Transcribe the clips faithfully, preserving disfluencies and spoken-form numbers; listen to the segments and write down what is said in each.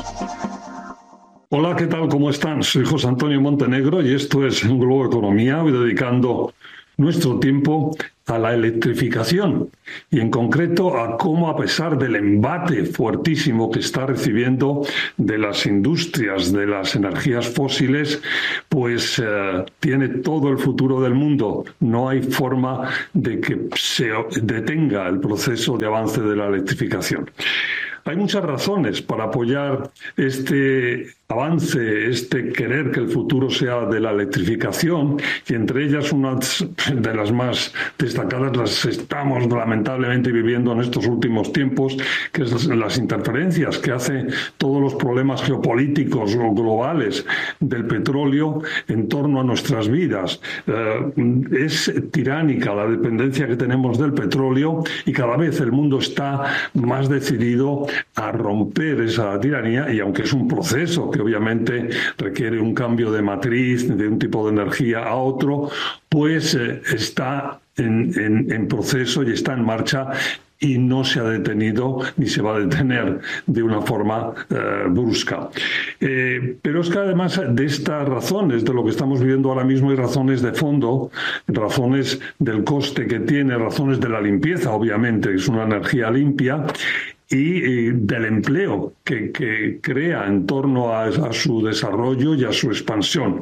Hola, ¿qué tal? ¿Cómo están? Soy José Antonio Montenegro y esto es Globo Economía, hoy dedicando nuestro tiempo a la electrificación y en concreto a cómo, a pesar del embate fuertísimo que está recibiendo de las industrias de las energías fósiles, pues eh, tiene todo el futuro del mundo. No hay forma de que se detenga el proceso de avance de la electrificación. Hay muchas razones para apoyar este avance, este querer que el futuro sea de la electrificación, y entre ellas una de las más destacadas las estamos lamentablemente viviendo en estos últimos tiempos, que es las interferencias que hace todos los problemas geopolíticos o globales del petróleo en torno a nuestras vidas. Eh, es tiránica la dependencia que tenemos del petróleo y cada vez el mundo está más decidido a romper esa tiranía, y aunque es un proceso que obviamente requiere un cambio de matriz, de un tipo de energía a otro, pues eh, está en, en, en proceso y está en marcha y no se ha detenido ni se va a detener de una forma eh, brusca. Eh, pero es que además de estas razones, de lo que estamos viviendo ahora mismo, hay razones de fondo, razones del coste que tiene, razones de la limpieza, obviamente, que es una energía limpia, y eh, del empleo que, que crea en torno a, a su desarrollo y a su expansión.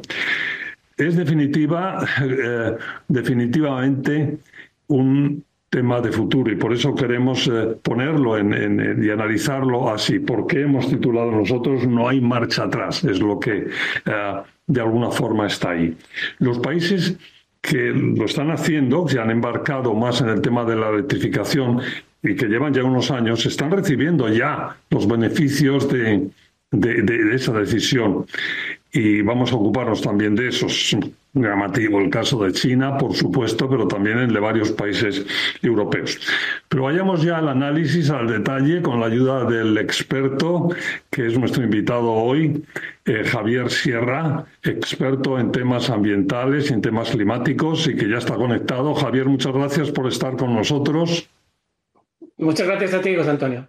Es definitiva, eh, definitivamente un tema de futuro y por eso queremos eh, ponerlo en, en, y analizarlo así. ¿Por qué hemos titulado nosotros No hay marcha atrás? Es lo que eh, de alguna forma está ahí. Los países que lo están haciendo, que se han embarcado más en el tema de la electrificación y que llevan ya unos años, están recibiendo ya los beneficios de, de, de, de esa decisión. Y vamos a ocuparnos también de eso. Es llamativo el caso de China, por supuesto, pero también el de varios países europeos. Pero vayamos ya al análisis, al detalle, con la ayuda del experto, que es nuestro invitado hoy, eh, Javier Sierra, experto en temas ambientales y en temas climáticos, y que ya está conectado. Javier, muchas gracias por estar con nosotros. Muchas gracias a ti, José Antonio.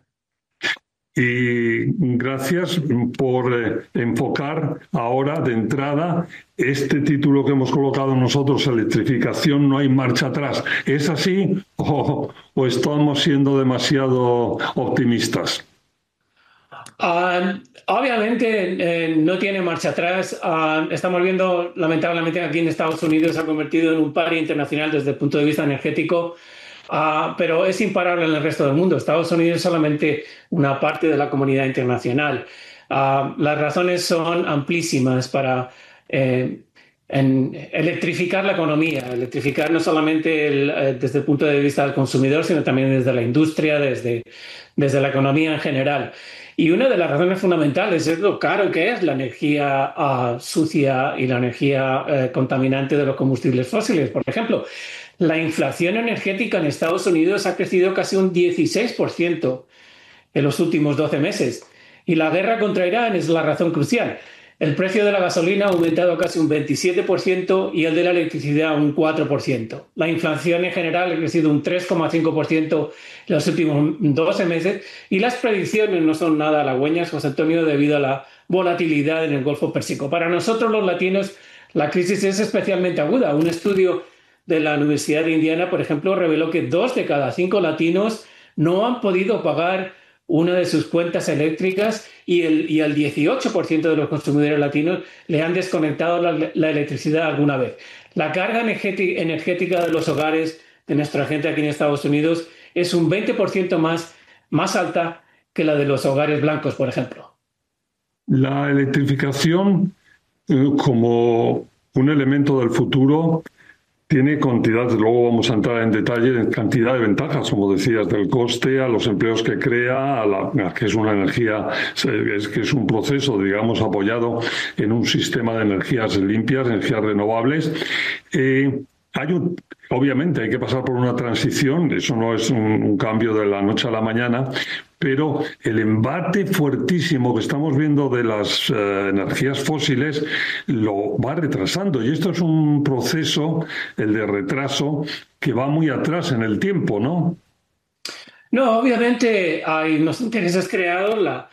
Y gracias por eh, enfocar ahora de entrada este título que hemos colocado nosotros, Electrificación, no hay marcha atrás. ¿Es así o, o estamos siendo demasiado optimistas? Uh, obviamente eh, no tiene marcha atrás. Uh, estamos viendo, lamentablemente, aquí en Estados Unidos se ha convertido en un paria internacional desde el punto de vista energético. Uh, pero es imparable en el resto del mundo. Estados Unidos es solamente una parte de la comunidad internacional. Uh, las razones son amplísimas para eh, en electrificar la economía, electrificar no solamente el, eh, desde el punto de vista del consumidor, sino también desde la industria, desde, desde la economía en general. Y una de las razones fundamentales es lo caro que es la energía uh, sucia y la energía uh, contaminante de los combustibles fósiles. Por ejemplo, la inflación energética en Estados Unidos ha crecido casi un dieciséis por ciento en los últimos doce meses. Y la guerra contra Irán es la razón crucial. El precio de la gasolina ha aumentado casi un veintisiete por ciento y el de la electricidad un cuatro por ciento. La inflación en general ha crecido un tres coma cinco por ciento en los últimos doce meses y las predicciones no son nada halagüeñas, José Antonio, debido a la volatilidad en el Golfo Pérsico. Para nosotros los latinos la crisis es especialmente aguda. Un estudio de la Universidad de Indiana, por ejemplo, reveló que dos de cada cinco latinos no han podido pagar una de sus cuentas eléctricas y el, y el dieciocho por ciento de los consumidores latinos le han desconectado la, la electricidad alguna vez. La carga energética de los hogares de nuestra gente aquí en Estados Unidos es un veinte por ciento más, más alta que la de los hogares blancos, por ejemplo. La electrificación eh, como un elemento del futuro tiene cantidad, luego vamos a entrar en detalle, en cantidad de ventajas, como decías, del coste, a los empleos que crea, a la, a que es una energía, es que es un proceso, digamos, apoyado en un sistema de energías limpias, energías renovables. Eh, hay un, obviamente hay que pasar por una transición, eso no es un, un cambio de la noche a la mañana, pero el embate fuertísimo que estamos viendo de las eh, energías fósiles lo va retrasando. Y esto es un proceso, el de retraso, que va muy atrás en el tiempo, ¿no? No, obviamente hay unos intereses creados. La,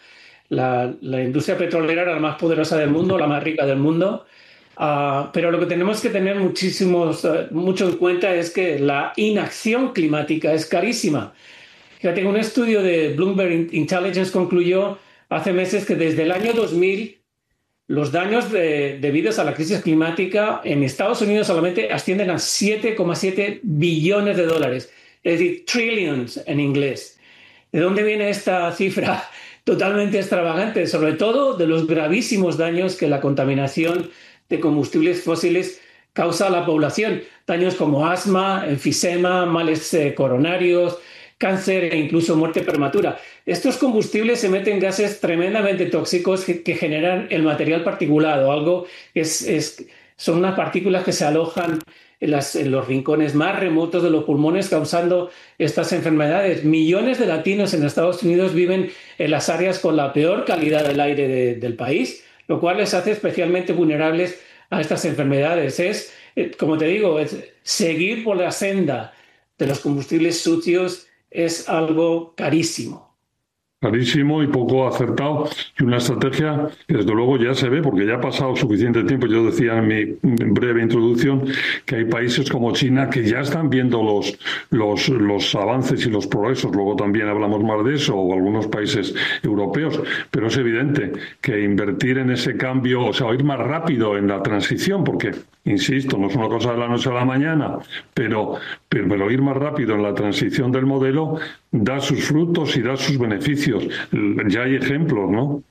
la, la industria petrolera era la más poderosa del mundo, la más rica del mundo. Uh, pero lo que tenemos que tener muchísimos, uh, mucho en cuenta es que la inacción climática es carísima. Fíjate, un estudio de Bloomberg Intelligence concluyó hace meses que desde el año dos mil los daños de, debidos a la crisis climática en Estados Unidos solamente ascienden a siete coma siete billones de dólares, es decir, trillions en inglés. ¿De dónde viene esta cifra totalmente extravagante? Sobre todo de los gravísimos daños que la contaminación de combustibles fósiles causa a la población. Daños como asma, enfisema, males eh, coronarios, cáncer e incluso muerte prematura. Estos combustibles emiten gases tremendamente tóxicos que, que generan el material particulado, algo que es, es, son unas partículas que se alojan en, las, en los rincones más remotos de los pulmones, causando estas enfermedades. Millones de latinos en Estados Unidos viven en las áreas con la peor calidad del aire de, del país, lo cual les hace especialmente vulnerables a estas enfermedades. Es, como te digo, es seguir por la senda de los combustibles sucios es algo carísimo. Carísimo y poco acertado, y una estrategia que desde luego ya se ve, porque ya ha pasado suficiente tiempo. Yo decía en mi breve introducción que hay países como China que ya están viendo los, los, los avances y los progresos. Luego también hablamos más de eso, o algunos países europeos, pero es evidente que invertir en ese cambio, o sea, ir más rápido en la transición, porque, insisto, no es una cosa de la noche a la mañana, pero, pero, pero ir más rápido en la transición del modelo da sus frutos y da sus beneficios. Ya hay ejemplos, ¿no?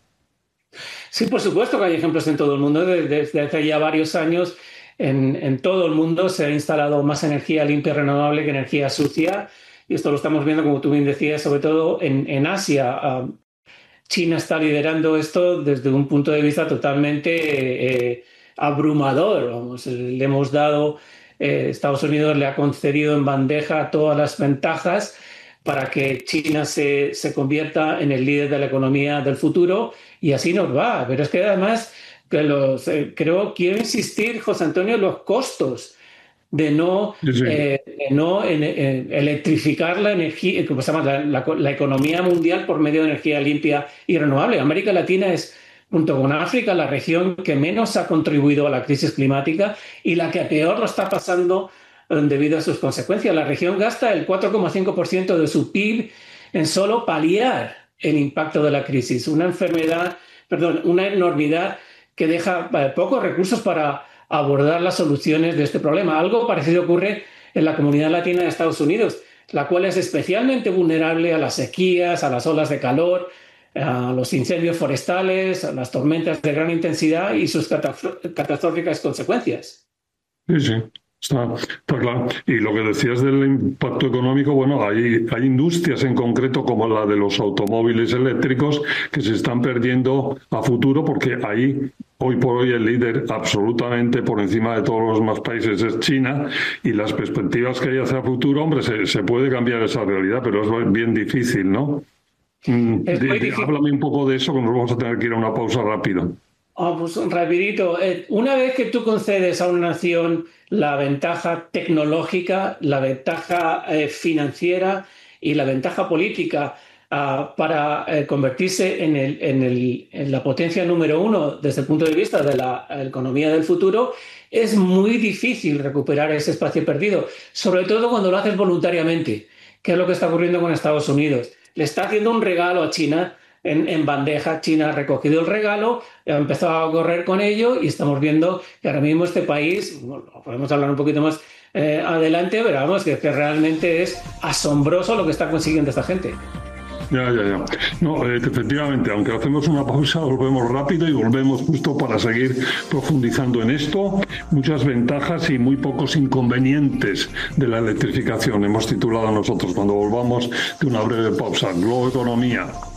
Sí, por supuesto que hay ejemplos en todo el mundo. Desde hace ya varios años en, en todo el mundo se ha instalado más energía limpia y renovable que energía sucia. Y esto lo estamos viendo, como tú bien decías, sobre todo en, en Asia. Uh, China está liderando esto desde un punto de vista totalmente eh, abrumador. Vamos, le hemos dado, eh, Estados Unidos le ha concedido en bandeja todas las ventajas para que China se, se convierta en el líder de la economía del futuro, y así nos va. Pero es que además, que los, eh, creo, quiero insistir, José Antonio, en los costos de no, sí. eh, de no en, en electrificar la energía, ¿cómo se llama? La, la, la economía mundial por medio de energía limpia y renovable. América Latina es, junto con África, la región que menos ha contribuido a la crisis climática y la que peor lo está pasando debido a sus consecuencias. La región gasta el cuatro coma cinco por ciento de su P I B en solo paliar el impacto de la crisis. Una enfermedad, perdón, una enormidad que deja pocos recursos para abordar las soluciones de este problema. Algo parecido ocurre en la comunidad latina de Estados Unidos, la cual es especialmente vulnerable a las sequías, a las olas de calor, a los incendios forestales, a las tormentas de gran intensidad y sus catastróficas consecuencias. Sí, sí. Está, está claro. Y lo que decías del impacto económico, bueno, hay, hay industrias en concreto como la de los automóviles eléctricos que se están perdiendo a futuro, porque ahí hoy por hoy el líder absolutamente por encima de todos los demás países es China, y las perspectivas que hay hacia el futuro, hombre, se, se puede cambiar esa realidad, pero es bien difícil, ¿no? Mm, es muy de, difícil. Háblame un poco de eso, que nos vamos a tener que ir a una pausa rápido. Oh, pues rapidito. Una vez que tú concedes a una nación la ventaja tecnológica, la ventaja eh, financiera y la ventaja política uh, para eh, convertirse en, el, en, el, en la potencia número uno desde el punto de vista de la economía del futuro, es muy difícil recuperar ese espacio perdido, sobre todo cuando lo haces voluntariamente, que es lo que está ocurriendo con Estados Unidos. Le está haciendo un regalo a China. En, en bandeja. China ha recogido el regalo, ha empezado a correr con ello, y estamos viendo que ahora mismo este país, bueno, podemos hablar un poquito más eh, adelante, pero vamos, que, que realmente es asombroso lo que está consiguiendo esta gente. Ya, ya, ya. No, eh, efectivamente, aunque hacemos una pausa, volvemos rápido y volvemos justo para seguir profundizando en esto. Muchas ventajas y muy pocos inconvenientes de la electrificación, hemos titulado nosotros, cuando volvamos de una breve pausa. Globo Economía.